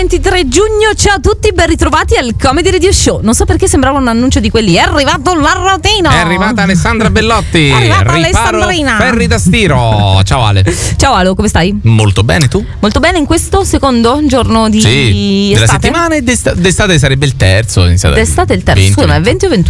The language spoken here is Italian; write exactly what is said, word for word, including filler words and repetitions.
ventitré giugno, ciao a tutti, ben ritrovati al Comedy Radio Show. Non so perché sembrava un annuncio di quelli. È arrivato l'Arrotino. È arrivata Alessandra Bellotti. È arrivata Riparo Alessandrina. Ferri da Stiro. Ciao Ale. Ciao Alo, come stai? Molto bene, tu? Molto bene in questo secondo giorno di sì, estate. della settimana e d'estate, d'estate sarebbe il terzo. D'estate il terzo, scusa, ma è venti o ventuno?